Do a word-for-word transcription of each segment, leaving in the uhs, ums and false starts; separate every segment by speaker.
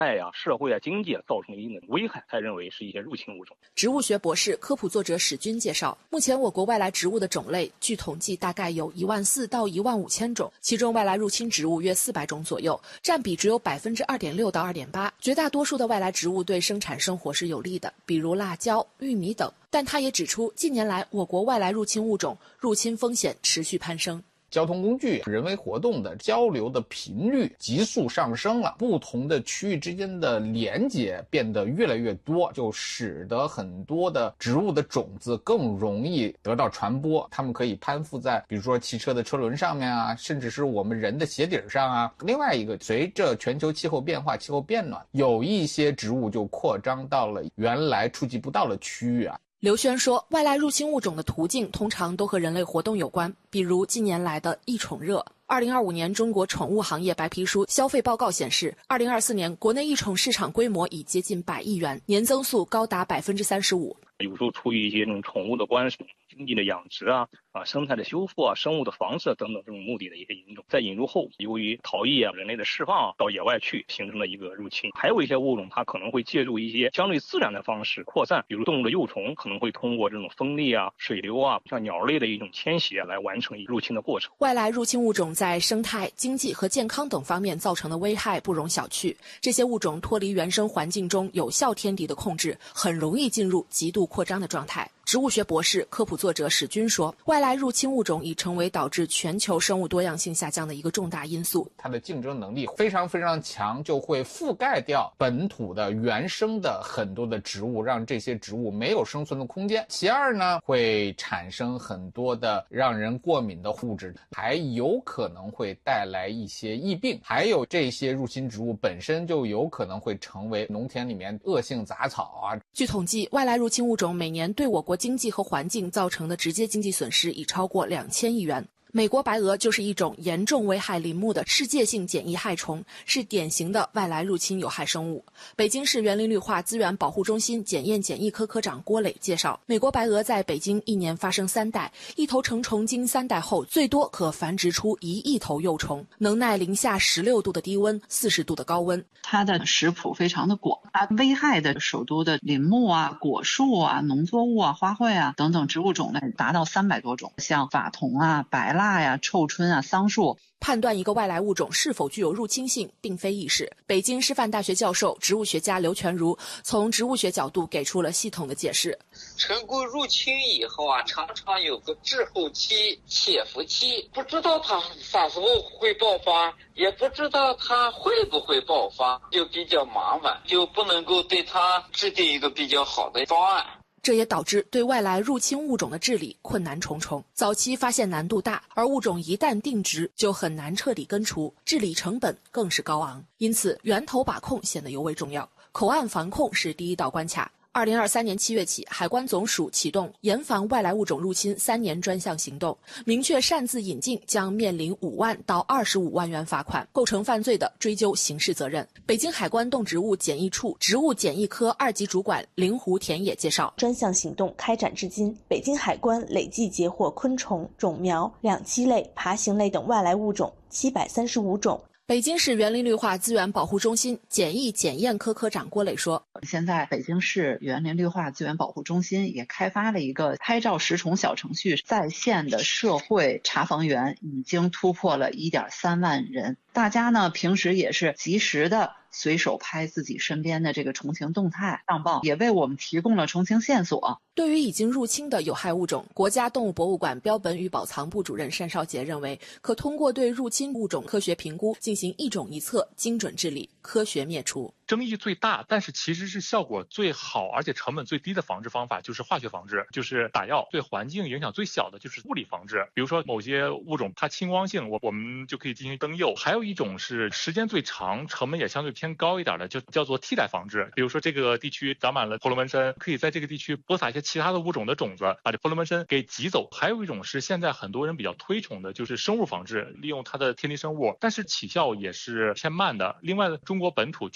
Speaker 1: 害啊、社会啊、经济啊造成一定的危害，才认为是一些入侵物种。
Speaker 2: 植物学博士、科普作者史军介绍，目前我国外来植物的种类，据统计大概有一万四到一万五千种，其中外来入侵植物约四百种左右，占比只有百分之二点六到二点八。绝大多数的外来植物对生产生活是有利的，比如辣椒、玉米等。但他也指出，近年来我国外来入侵物种入侵风险持续攀升。
Speaker 3: 交通工具、人为活动的交流的频率急速上升了，不同的区域之间的连接变得越来越多，就使得很多的植物的种子更容易得到传播。它们可以攀附在比如说汽车的车轮上面啊，甚至是我们人的鞋底上啊。另外一个，随着全球气候变化、气候变暖，有一些植物就扩张到了原来触及不到的区域啊。
Speaker 2: 刘轩说，外来入侵物种的途径通常都和人类活动有关，比如近年来的异宠热。二零二五年中国宠物行业白皮书消费报告显示，二零二四年国内异宠市场规模已接近百亿元，年增速高达百分之三十五。
Speaker 1: 有时候出于一些这种宠物的关系、经济的养殖啊、啊生态的修复啊、生物的防治等等这种目的的一些引种，在引入后，由于逃逸啊、人类的释放啊，到野外去形成了一个入侵。还有一些物种，它可能会借助一些相对自然的方式扩散，比如动物的幼虫可能会通过这种风力啊、水流啊，像鸟类的一种迁徙啊，来完成入侵的过程。
Speaker 2: 外来入侵物种在生态、经济和健康等方面造成的危害不容小觑。这些物种脱离原生环境中有效天敌的控制，很容易进入极度扩张的状态。植物学博士、科普作者史军说，外来入侵物种已成为导致全球生物多样性下降的一个重大因素。
Speaker 3: 它的竞争能力非常非常强，就会覆盖掉本土的原生的很多的植物，让这些植物没有生存的空间。其二呢，会产生很多的让人过敏的物质，还有可能会带来一些疫病。还有这些入侵植物本身就有可能会成为农田里面恶性杂草啊。
Speaker 2: 据统计，外来入侵物种每年对我国经济和环境造成的直接经济损失已超过两千亿元。美国白蛾就是一种严重危害林木的世界性检疫害虫，是典型的外来入侵有害生物。北京市园林绿化资源保护中心检验检疫科科长郭磊介绍，美国白蛾在北京一年发生三代，一头成虫经三代后最多可繁殖出一亿头幼虫，能耐零下十六度的低温、四十度的高温。
Speaker 4: 它的食谱非常的广，它危害的首都的林木啊、果树啊、农作物啊、花卉啊等等植物种类达到三百多种，像法桐啊、白蜡呀、臭椿啊、桑树。
Speaker 2: 判断一个外来物种是否具有入侵性并非易事。北京师范大学教授、植物学家刘全如从植物学角度给出了系统的解释。
Speaker 5: 成功入侵以后啊，常常有个滞后期、潜伏期，不知道它啥时候会爆发，也不知道它会不会爆发，就比较麻烦，就不能够对它制定一个比较好的方案。
Speaker 2: 这也导致对外来入侵物种的治理困难重重，早期发现难度大，而物种一旦定植就很难彻底根除，治理成本更是高昂。因此，源头把控显得尤为重要，口岸防控是第一道关卡。二零二三年七月起，海关总署启动严防外来物种入侵三年专项行动，明确擅自引进将面临五万到二十五万元罚款，构成犯罪的追究刑事责任。北京海关动植物检疫处植物检疫科二级主管灵湖田野介绍，
Speaker 6: 专项行动开展至今，北京海关累计截获昆虫、种苗、两栖类、爬行类等外来物种七百三十五种。
Speaker 2: 北京市园林绿化资源保护中心检疫检验科科长郭磊说，
Speaker 4: 现在北京市园林绿化资源保护中心也开发了一个拍照识虫小程序，在线的社会查房员已经突破了 一点三万人。大家呢平时也是及时的随手拍自己身边的这个虫情动态上报，也为我们提供了虫情线索。
Speaker 2: 对于已经入侵的有害物种，国家动物博物馆标本与保藏部主任单少杰认为，可通过对入侵物种科学评估，进行一种一策，精准治理，科学灭除。
Speaker 7: 争议最大，但是其实是效果最好而且成本最低的防治方法就是化学防治，就是打药。对环境影响最小的就是物理防治，比如说某些物种它亲光性，我我们就可以进行灯釉。还有一种是时间最长，成本也相对偏高一点的，就叫做替代防治。比如说这个地区长满了婆罗门参，可以在这个地区播撒一些其他的物种的种子，把这婆罗门参给挤走。还有一种是现在很多人比较推崇的，就是生物防治，利用它的天敌生物，但是起效也是偏慢的。另外，中国本土缺乏它的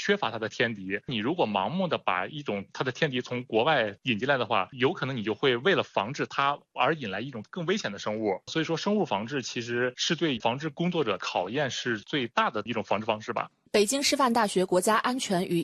Speaker 7: 的天敌。你如果盲目的把一种它的天敌从国外引进来的话，有可能你就会为了防治它而引来一种更危险的生物。所以说生物防治其实是对防治工作者考验是最大的一种防治方式吧。
Speaker 2: 北京师范大学国家安全与